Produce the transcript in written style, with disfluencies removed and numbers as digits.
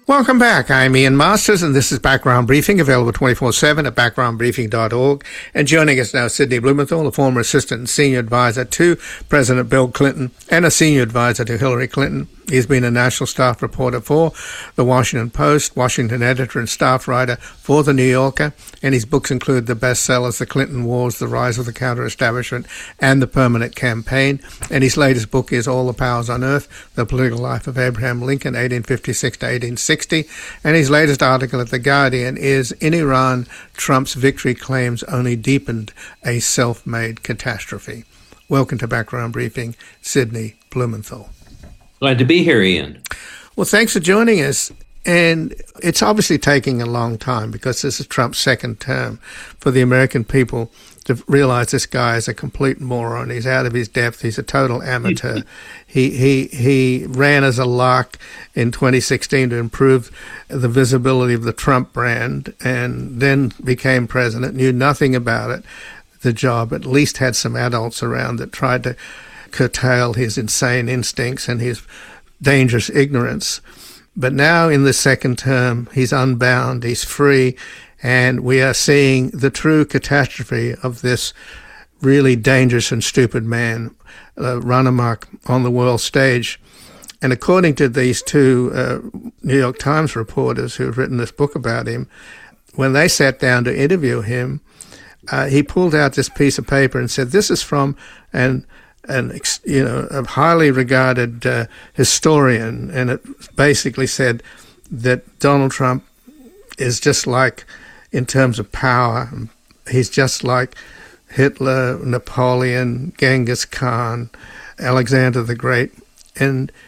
Welcome back. I'm Ian Masters, and this is Background Briefing, available 24/7 at backgroundbriefing.org. And joining us now, Sidney Blumenthal, a former assistant and senior advisor to President Bill Clinton and a senior advisor to Hillary Clinton. He's been a national staff reporter for The Washington Post, Washington editor and staff writer for The New Yorker, and his books include the bestsellers The Clinton Wars, The Rise of the Counter-Establishment, and The Permanent Campaign. And his latest book is All the Powers on Earth, The Political Life of Abraham Lincoln, 1856 to 1860. And his latest article at The Guardian is In Iran, Trump's victory claims only deepened a self-made catastrophe. Welcome to Background Briefing, Sidney Blumenthal. Glad to be here, Ian. Well, thanks for joining us. And it's obviously taking a long time because this is Trump's second term for the American people to realize this guy is a complete moron. He's out of his depth. He's a total amateur. He ran as a lark in 2016 to improve the visibility of the Trump brand and then became president, knew nothing about it. The job at least had some adults around that tried to curtail his insane instincts and his dangerous ignorance. But now in the second term, he's unbound, he's free, and we are seeing the true catastrophe of this really dangerous and stupid man run amok on the world stage. And according to these two New York Times reporters who have written this book about him, when they sat down to interview him, he pulled out this piece of paper and said, this is from a highly regarded historian, and it basically said that Donald Trump is just like, in terms of power, he's just like Hitler, Napoleon, Genghis Khan, Alexander the Great. And